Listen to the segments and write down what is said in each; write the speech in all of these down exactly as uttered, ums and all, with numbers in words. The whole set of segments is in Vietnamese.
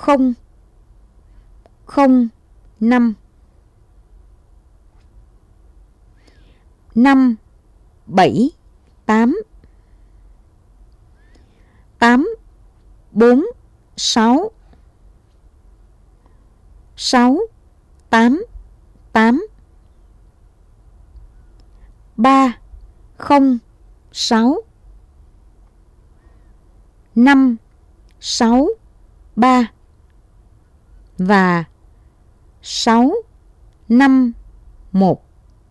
không không năm năm bảy tám tám bốn sáu sáu tám tám ba không sáu năm sáu ba và sáu năm một.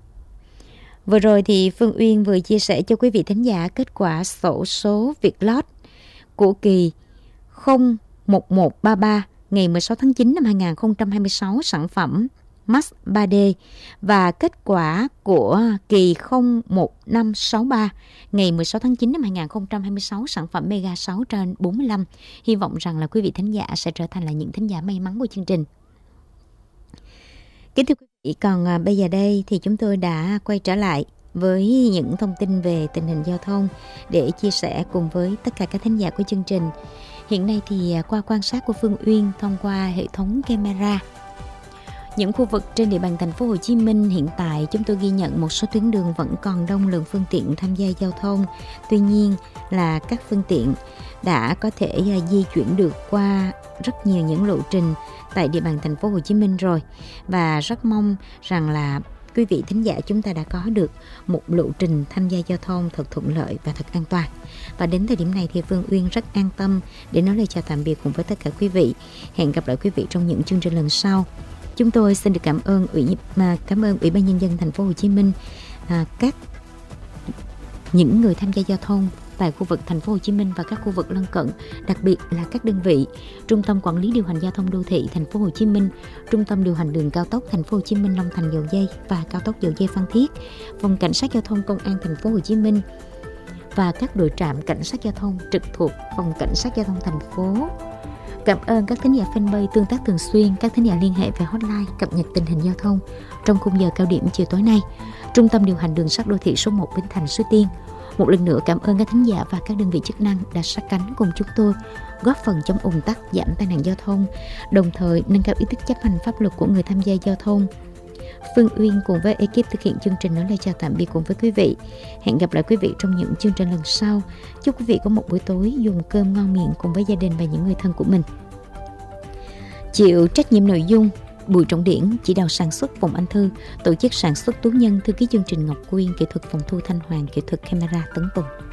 Vừa rồi thì Phương Uyên vừa chia sẻ cho quý vị thính giả kết quả xổ số Vietlott của kỳ không một một ba ba ngày mười sáu tháng chín năm hai nghìn không trăm hai mươi sáu, sản phẩm Max ba D, và kết quả của kỳ không một năm sáu ba ngày mười sáu tháng chín năm hai nghìn không trăm hai mươi sáu, sản phẩm Mega sáu trên bốn mươi lăm. Hy vọng rằng là quý vị thính giả sẽ trở thành là những thính giả may mắn của chương trình. Kính thưa quý vị, còn à, bây giờ đây thì chúng tôi đã quay trở lại với những thông tin về tình hình giao thông để chia sẻ cùng với tất cả các thính giả của chương trình. Hiện nay thì à, qua quan sát của Phương Uyên thông qua hệ thống camera, những khu vực trên địa bàn thành phố Hồ Chí Minh hiện tại chúng tôi ghi nhận một số tuyến đường vẫn còn đông lượng phương tiện tham gia giao thông. Tuy nhiên là các phương tiện đã có thể uh, di chuyển được qua rất nhiều những lộ trình tại địa bàn thành phố Hồ Chí Minh rồi, và rất mong rằng là quý vị thính giả chúng ta đã có được một lộ trình tham gia giao thông thật thuận lợi và thật an toàn. Và đến thời điểm này thì Phương Uyên rất an tâm để nói lời chào tạm biệt cùng với tất cả quý vị. Hẹn gặp lại quý vị trong những chương trình lần sau. Chúng tôi xin được cảm ơn ủy mà cảm ơn Ủy ban Nhân dân thành phố Hồ Chí Minh, à, các những người tham gia giao thông tại khu vực thành phố Hồ Chí Minh và các khu vực lân cận, đặc biệt là các đơn vị Trung tâm Quản lý điều hành giao thông đô thị thành phố Hồ Chí Minh, Trung tâm điều hành đường cao tốc thành phố Hồ Chí Minh Long Thành Dầu Giây và cao tốc Dầu Giây Phan Thiết, Phòng Cảnh sát giao thông Công an thành phố Hồ Chí Minh và các đội trạm cảnh sát giao thông trực thuộc Phòng Cảnh sát giao thông thành phố. Cảm ơn các thính giả fanpage tương tác thường xuyên, các thính giả liên hệ về hotline cập nhật tình hình giao thông trong khung giờ cao điểm chiều tối nay. Trung tâm điều hành đường sắt đô thị số một Bến Thành Suối Tiên. Một lần nữa cảm ơn các thính giả và các đơn vị chức năng đã sát cánh cùng chúng tôi, góp phần chống ùn tắc, giảm tai nạn giao thông, đồng thời nâng cao ý thức chấp hành pháp luật của người tham gia giao thông. Phương Uyên cùng với ekip thực hiện chương trình nói lời chào tạm biệt cùng với quý vị. Hẹn gặp lại quý vị trong những chương trình lần sau. Chúc quý vị có một buổi tối dùng cơm ngon miệng cùng với gia đình và những người thân của mình. Chịu trách nhiệm nội dung Bùi Trọng Điển, chỉ đạo sản xuất Phùng Anh Thư, tổ chức sản xuất Tú Nhân, thư ký chương trình Ngọc Quyên, kỹ thuật phòng thu Thanh Hoàng, kỹ thuật camera Tấn Tùng.